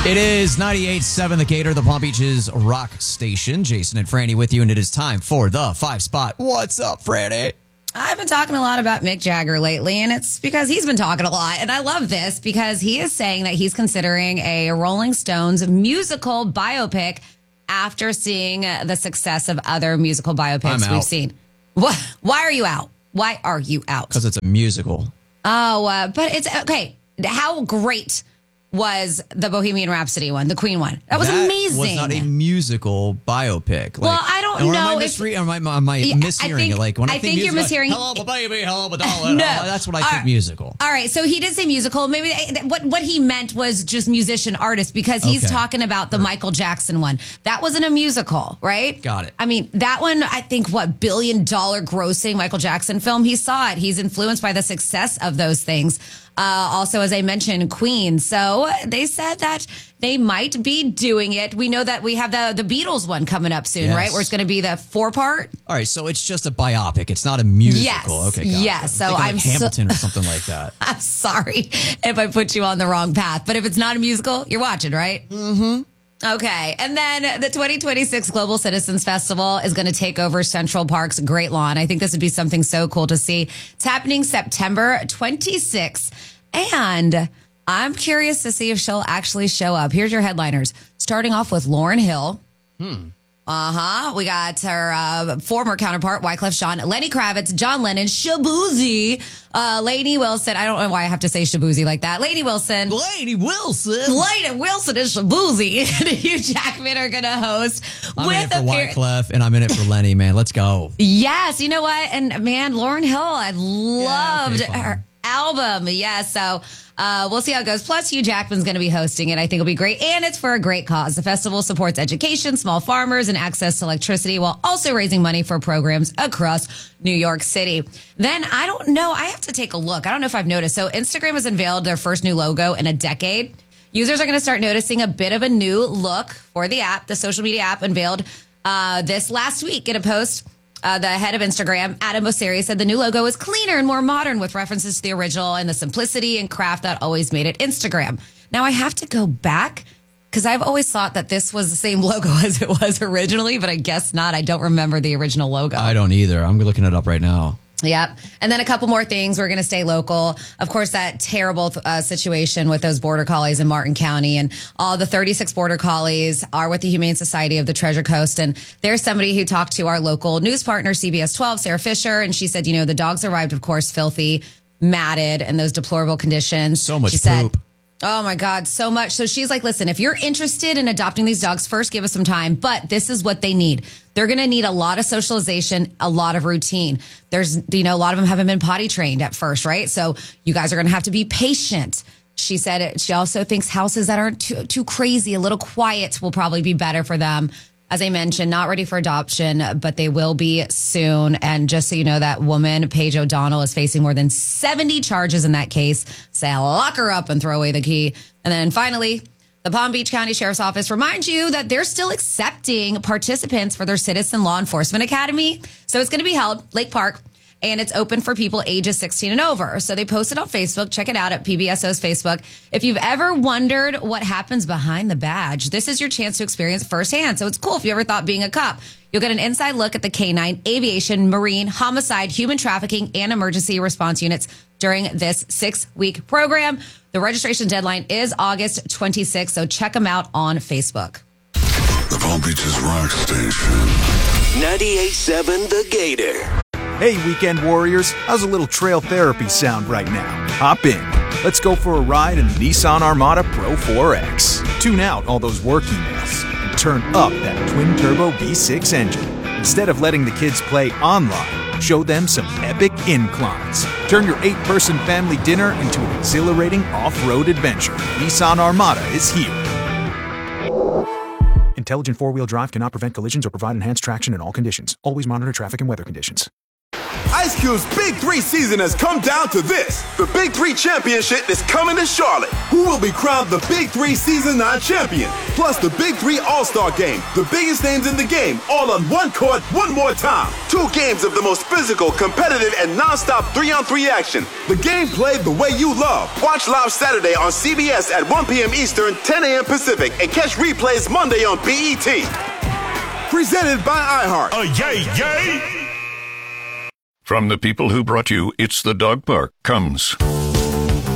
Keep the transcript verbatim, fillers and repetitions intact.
It is ninety-eight point seven The Gator, the Palm Beach's rock station. Jason and Franny with you, and it is time for the five spot. What's up, Franny? I've been talking a lot about Mick Jagger lately, and it's because he's been talking a lot. And I love this because he is saying that he's considering a Rolling Stones musical biopic after seeing the success of other musical biopics I'm we've out. seen. What? Why are you out? Why are you out? Because it's a musical. Oh, uh, but it's okay. How great was the Bohemian Rhapsody one, the Queen one? That was that amazing. Was not a musical biopic. Like, well, I don't or know. Am I, if, misre- am I, am I Yeah, mishearing I think, it? Like when I, I think, think you're musical, mishearing. Hello, baby. Hello, darling. No, Oh, that's what I All think right. musical. All right, so he did say musical. Maybe they, what what he meant was just musician artist because he's Okay. talking about the Michael Jackson one. That wasn't a musical, right? Got it. I mean, that one, I think, what billion dollar grossing Michael Jackson film. He saw it. He's influenced by the success of those things. Uh, also, as I mentioned, Queen. So they said that they might be doing it. We know that we have the the Beatles one coming up soon, Yes. right? Where it's going to be the four part. All right, so it's just a biopic. It's not a musical. Yes. Okay, gotcha. Yes, so thinking I'm like so- Hamilton or something like that. I'm sorry if I put you on the wrong path, but if it's not a musical, you're watching, right? Mm-hmm. Okay. And then the twenty twenty-six Global Citizens Festival is going to take over Central Park's Great Lawn. I think this would be something so cool to see. It's happening September twenty-sixth. And I'm curious to see if she'll actually show up. Here's your headliners. Starting off with Lauryn Hill. Hmm. Uh-huh. We got her uh, former counterpart, Wyclef Jean, Lenny Kravitz, John Lennon, Shabuzi, uh, Lainey Wilson. I don't know why I have to say Shabuzi like that. Lainey Wilson. Lady Wilson. Lainey Wilson and Shabuzi and Hugh Jackman are going to host. I'm with in it for appear- Wyclef, and I'm in it for Lenny, man. Let's go. Yes. You know what? And man, Lauryn Hill, I loved fine. her album. Yeah. So uh, we'll see how it goes. Plus, Hugh Jackman's going to be hosting it. I think it'll be great. And it's for a great cause. The festival supports education, small farmers, and access to electricity while also raising money for programs across New York City. Then I don't know. I have to take a look. I don't know if I've noticed. So Instagram has unveiled their first new logo in a decade. Users are going to start noticing a bit of a new look for the app. The social media app unveiled uh, this last week in a post. Uh, the head of Instagram, Adam Mosseri, said the new logo is cleaner and more modern with references to the original and the simplicity and craft that always made it Instagram. Now, I have to go back because I've always thought that this was the same logo as it was originally, but I guess not. I don't remember the original logo. I don't either. I'm looking it up right now. Yep. And then a couple more things. We're going to stay local. Of course, that terrible uh, situation with those border collies in Martin County, and all the thirty-six border collies are with the Humane Society of the Treasure Coast. And there's somebody who talked to our local news partner, C B S twelve, Sarah Fisher. And she said, you know, the dogs arrived, of course, filthy, matted, and those deplorable conditions. So much she said, poop. Oh my God, so much. So she's like, listen, if you're interested in adopting these dogs, first give us some time, but this is what they need. They're going to need a lot of socialization, a lot of routine. There's, you know, a lot of them haven't been potty trained at first, right? So you guys are going to have to be patient. She said it. She also thinks houses that aren't too, too crazy, a little quiet will probably be better for them. As I mentioned, not ready for adoption, but they will be soon. And just so you know, that woman, Paige O'Donnell, is facing more than seventy charges in that case. Say, lock her up and throw away the key. And then finally, the Palm Beach County Sheriff's Office reminds you that they're still accepting participants for their Citizen Law Enforcement Academy. So it's going to be held Lake Park. And it's open for people ages sixteen and over. So they posted on Facebook. Check it out at P B S O's Facebook. If you've ever wondered what happens behind the badge, this is your chance to experience firsthand. So it's cool if you ever thought being a cop. You'll get an inside look at the canine, aviation, marine, homicide, human trafficking, and emergency response units during this six-week program. The registration deadline is August twenty-sixth, so check them out on Facebook. The Palm Beaches Rock Station. ninety-eight point seven The Gator. Hey, weekend warriors, how's a little trail therapy sound right now? Hop in. Let's go for a ride in the Nissan Armada Pro four X. Tune out all those work emails and turn up that twin-turbo V six engine. Instead of letting the kids play online, show them some epic inclines. Turn your eight-person family dinner into an exhilarating off-road adventure. Nissan Armada is here. Intelligent four-wheel drive cannot prevent collisions or provide enhanced traction in all conditions. Always monitor traffic and weather conditions. Ice Cube's Big Three season has come down to this. The Big Three Championship is coming to Charlotte. Who will be crowned the Big Three Season nine champion? Plus the Big Three All-Star Game. The biggest names in the game, all on one court, one more time. Two games of the most physical, competitive, and non-stop three-on-three action. The game played the way you love. Watch live Saturday on C B S at one p.m. Eastern, ten a.m. Pacific, and catch replays Monday on B E T. Presented by iHeart. Oh, yay, yay! From the people who brought you It's the Dog Park comes